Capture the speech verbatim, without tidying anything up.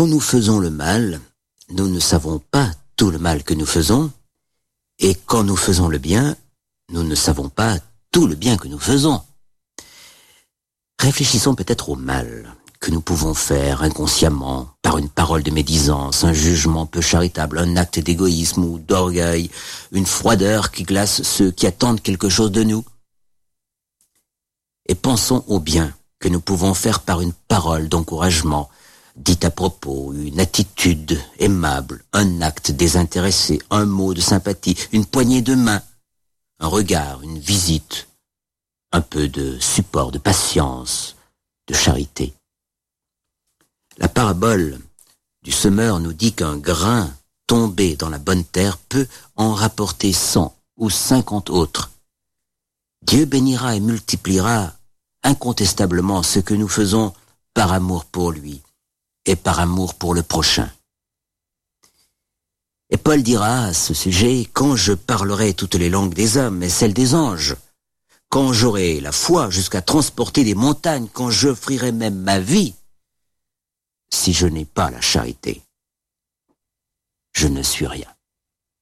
Quand nous faisons le mal, nous ne savons pas tout le mal que nous faisons, et quand nous faisons le bien, nous ne savons pas tout le bien que nous faisons. Réfléchissons peut-être au mal que nous pouvons faire inconsciemment, par une parole de médisance, un jugement peu charitable, un acte d'égoïsme ou d'orgueil, une froideur qui glace ceux qui attendent quelque chose de nous. Et pensons au bien que nous pouvons faire par une parole d'encouragement, dite à propos, une attitude aimable, un acte désintéressé, un mot de sympathie, une poignée de main, un regard, une visite, un peu de support, de patience, de charité. La parabole du semeur nous dit qu'un grain tombé dans la bonne terre peut en rapporter cent ou cinquante autres. Dieu bénira et multipliera incontestablement ce que nous faisons par amour pour lui et par amour pour le prochain. Et Paul dira à ce sujet, « Quand je parlerai toutes les langues des hommes et celles des anges, quand j'aurai la foi jusqu'à transporter des montagnes, quand j'offrirai même ma vie, si je n'ai pas la charité, je ne suis rien. »